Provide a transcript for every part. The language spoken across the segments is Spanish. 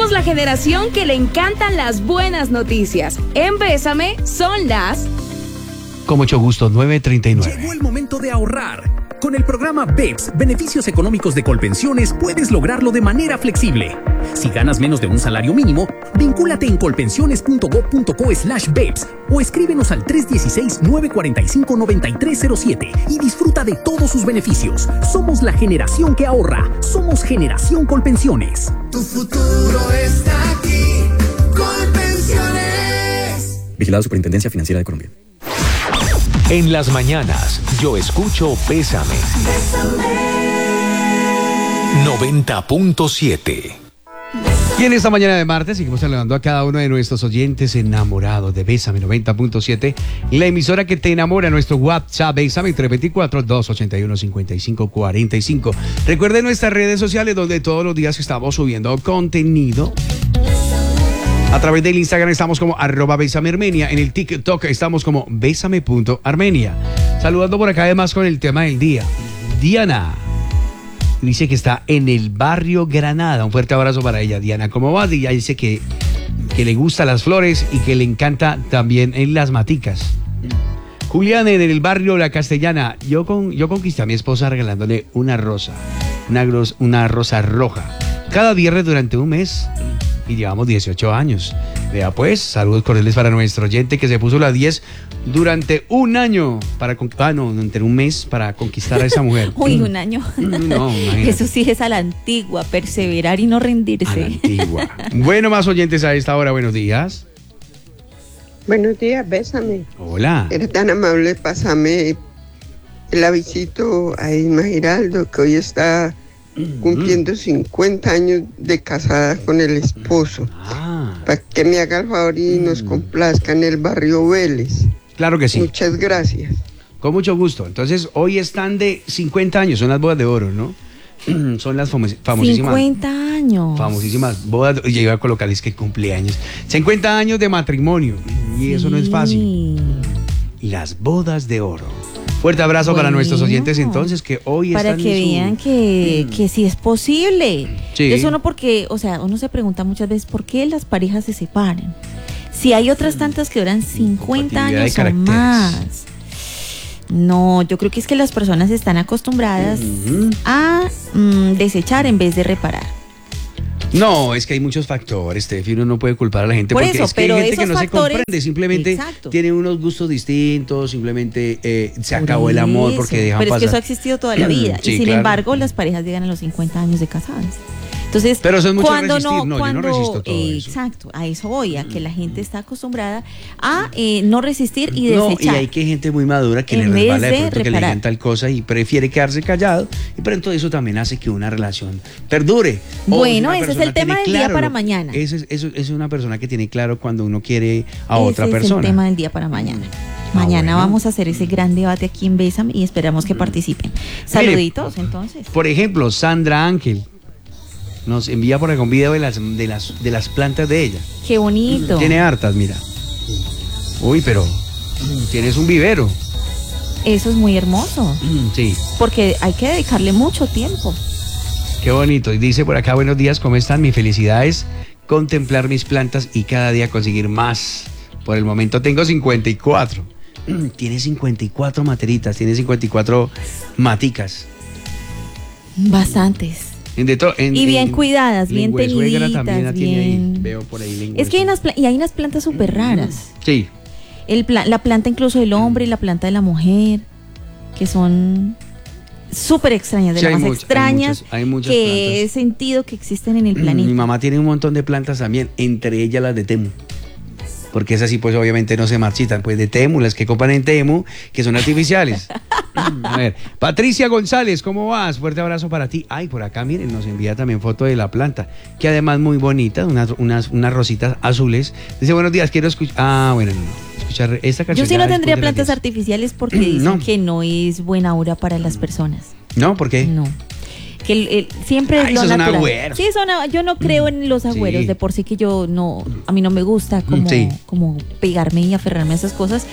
Somos la generación que le encantan las buenas noticias. En Bésame son las... Con mucho gusto, 9:39. Llegó el momento de ahorrar. Con el programa BEPS, Beneficios Económicos de Colpensiones, puedes lograrlo de manera flexible. Si ganas menos de un salario mínimo, vincúlate en colpensiones.gov.co/BEPS o escríbenos al 316-945-9307 y disfruta de todos sus beneficios. Somos la generación que ahorra. Somos Generación Colpensiones. Tu futuro está aquí. Colpensiones. Vigilado Superintendencia Financiera de Colombia. En las mañanas, yo escucho Bésame. 90.7. Y en esta mañana de martes seguimos saludando a cada uno de nuestros oyentes enamorados de Bésame 90.7, la emisora que te enamora, nuestro WhatsApp Bésame 324-281-5545. Recuerden nuestras redes sociales donde todos los días estamos subiendo contenido. A través del Instagram estamos como @BésameArmenia. En el TikTok estamos como Bésame.Armenia. Saludando por acá además con el tema del día. Diana dice que está en el barrio Granada. Un fuerte abrazo para ella. Diana, ¿cómo vas? Y ella dice que le gustan las flores y que le encanta también en las maticas. Julián, en el barrio La Castellana. Yo conquisté a mi esposa regalándole una rosa. Una rosa roja. Cada viernes durante un mes. Y llevamos 18 años. Vea pues, saludos cordiales para nuestro oyente que se puso la 10 durante un año durante un mes para conquistar a esa mujer. Uy, un año. No, imagínate. Eso sí es a la antigua, perseverar y no rendirse. A la antigua. Bueno, más oyentes a esta hora, buenos días. Buenos días, Bésame. Hola. Eres tan amable, pásame el avisito a Isma Giraldo, que hoy está cumpliendo 50 años de casada con el esposo. Para que me haga el favor y nos complazca en el barrio Vélez. Claro que sí. Muchas gracias. Con mucho gusto. Entonces, hoy están de 50 años, son las bodas de oro, ¿no? Son las famosísimas. 50 años. Famosísimas bodas. Y iba a colocar, es que cumpleaños. 50 años de matrimonio. Y eso no es fácil. Las bodas de oro. Fuerte abrazo para nuestros oyentes entonces que hoy para están que vean que sí es posible. Sí. Eso no porque, o sea, uno se pregunta muchas veces por qué las parejas se separan. Si hay otras tantas que duran 50 años o más. No, yo creo que es que las personas están acostumbradas a desechar en vez de reparar. No, es que hay muchos factores, Steffi, uno no puede culpar a la gente. Por porque eso, es que hay gente que no factores, se comprende, simplemente exacto, tiene unos gustos distintos, simplemente se acabó el amor porque dejan pero pasar. es que eso ha existido toda la vida. Sí, y sin claro. embargo, las parejas llegan a los 50 años de casadas. Entonces, pero eso es mucho cuando resistir, yo no resisto todo eso. Exacto, a eso voy, a que la gente está acostumbrada a no resistir y desechar. No, y hay que gente muy madura que en le resbala de vez de pronto que le digan tal cosa y prefiere quedarse callado, y pronto eso también hace que una relación perdure. Bueno, ese es el tema del día para mañana. Eso es una persona que tiene claro cuando uno quiere a otra persona. Ese es el tema del día para mañana. Mañana vamos a hacer ese gran debate aquí en Bésame y esperamos que participen. Saluditos, mire, entonces. Por ejemplo, Sandra Ángel nos envía por acá un video de las plantas de ella. Qué bonito. Tiene hartas, mira. Uy, pero tienes un vivero. Eso es muy hermoso. Sí. Porque hay que dedicarle mucho tiempo. Qué bonito. Y dice por acá, buenos días, ¿cómo están? Mi felicidad es contemplar mis plantas y cada día conseguir más. Por el momento tengo 54. Tiene 54 materitas, tiene 54 maticas. Bastantes. Y bien cuidadas, bien teniditas, también bien. Ahí, veo por ahí es que hay unas plantas súper raras. Sí. La planta incluso del hombre y la planta de la mujer, que son súper extrañas, de las más extrañas hay muchas que plantas. he sentido que existen en el planeta. Mi mamá tiene un montón de plantas también, entre ellas las de Temu. Porque esas sí, pues obviamente no se marchitan, pues de Temu, las que compran en Temu, que son artificiales. A ver, Patricia González, ¿cómo vas? Fuerte abrazo para ti. Ay, por acá, miren, nos envía también foto de la planta, que además muy bonita, unas rositas azules. Dice, buenos días, quiero escuchar. Escuchar esta canción. Yo sí no tendría plantas artificiales porque dicen que no es buena aura para las personas. ¿No? ¿Por qué? No. Que siempre es lo natural. Agüeros. Sí, yo no creo en los agüeros, de por sí que a mí no me gusta como pegarme y aferrarme a esas cosas,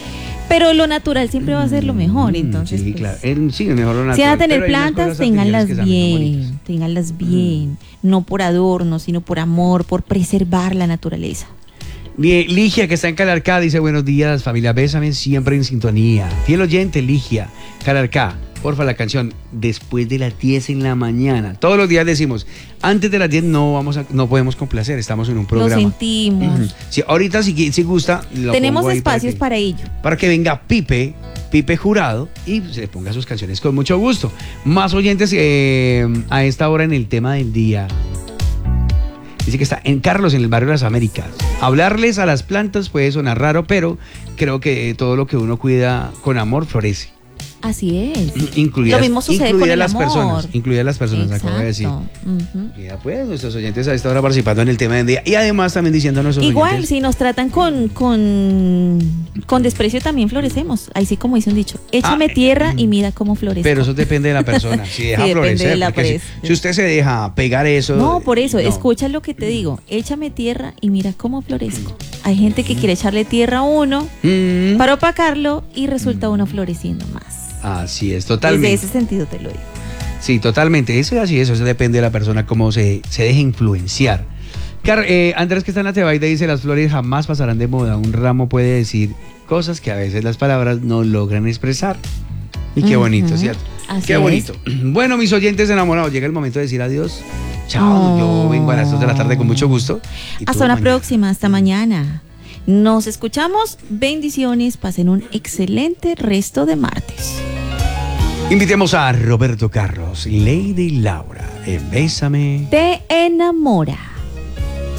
Pero lo natural siempre va a ser lo mejor, entonces. Sí, pues, claro. Sí, es mejor lo natural. si van a tener pero hay unas plantas, cosas artificiales que también ténganlas bien, no por adorno, sino por amor, por preservar la naturaleza. Bien, Ligia, que está en Calarcá, dice: buenos días, familia Bésame, siempre en sintonía. Fiel oyente, Ligia, Calarcá, porfa, la canción Después de las 10 en la mañana. Todos los días decimos, antes de las 10 no podemos complacer, estamos en un programa. Lo sentimos. Sí, ahorita si gusta, lo tenemos pongo ahí espacios para ello. Para que venga Pipe Jurado y se ponga sus canciones con mucho gusto. Más oyentes a esta hora en el tema del día. Dice que está en Carlos, en el barrio de las Américas. Hablarles a las plantas puede sonar raro, pero creo que todo lo que uno cuida con amor florece. Así es. Incluidas, lo mismo sucede con el amor. Incluidas las personas, acabo de decir. Ya pues, nuestros oyentes a esta hora participando en el tema del día. Y además también diciéndonos igual, oyentes, si nos tratan con desprecio también florecemos. Ahí sí, como dice un dicho, échame tierra y mira cómo florece. Pero eso depende de la persona. Si deja florecer. Si usted se deja pegar eso. No, por eso, escucha lo que te digo. Échame tierra y mira cómo florezco. Hay gente que quiere echarle tierra a uno para opacarlo y resulta uno floreciendo más. Así es, totalmente. Desde ese sentido te lo digo. Sí, totalmente. Eso es así, eso depende de la persona, cómo se deje influenciar. Andrés, que está en la Tebaida, dice: las flores jamás pasarán de moda. Un ramo puede decir cosas que a veces las palabras no logran expresar. Y qué bonito, ¿cierto? Así qué bonito. Bueno, mis oyentes enamorados, llega el momento de decir adiós. Chao, yo vengo a las 2 de la tarde con mucho gusto. Hasta la próxima, hasta mañana. Nos escuchamos, bendiciones, pasen un excelente resto de martes. Invitemos a Roberto Carlos, Lady Laura, en Bésame. Te enamora.